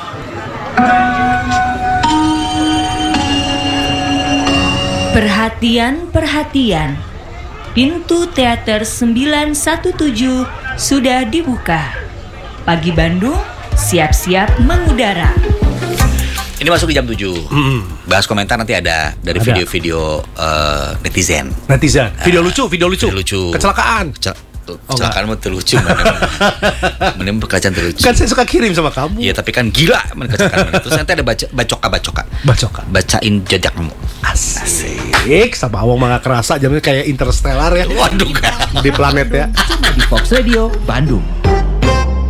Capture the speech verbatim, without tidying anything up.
Perhatian, perhatian. Pintu teater sembilan satu tujuh sudah dibuka. Pagi Bandung siap-siap mengudara. Ini masuk di jam tujuh. Mm. Bahas komentar nanti ada dari ada. video-video uh, netizen. Netizen. Video uh, lucu, video lucu. Video lucu. Kecelakaan. Kecel- Kecelakaan mah terlucu. Mending pekerjaan terlucu. Kan saya suka kirim sama kamu. Iya, tapi kan gila kecelakaan. Terus nanti ada baca bacoka-bacoka. Bacoka. Bacain jejakmu. Asik. Sama Awang mah gak kerasa jamnya kayak Interstellar ya. Waduh kan. Di planet ya. Cuma di Fox Radio Bandung.